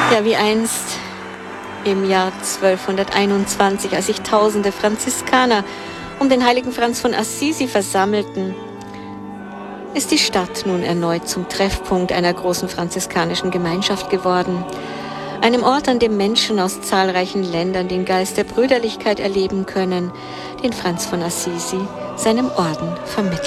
Ja, wie einst im Jahr 1221, als sich tausende Franziskaner um den heiligen Franz von Assisi versammelten, ist die Stadt nun erneut zum Treffpunkt einer großen franziskanischen Gemeinschaft geworden. Einem Ort, an dem Menschen aus zahlreichen Ländern den Geist der Brüderlichkeit erleben können, den Franz von Assisi seinem Orden vermittelt.